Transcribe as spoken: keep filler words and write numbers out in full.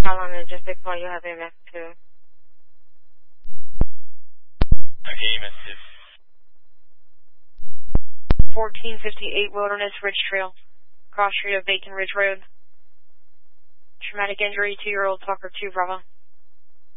How long logistics while you have M F two? Okay, M F two. fourteen fifty-eight Wilderness Ridge Trail, cross street of Bacon Ridge Road. Traumatic injury, two-year-old Tucker two Bravo.